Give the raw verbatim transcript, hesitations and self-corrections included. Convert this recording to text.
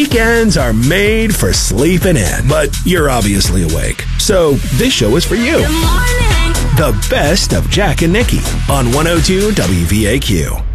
Weekends are made for sleeping in, but you're obviously awake. So this show is for you. Good morning. The best of Jack and Nikki on one oh two W V A Q.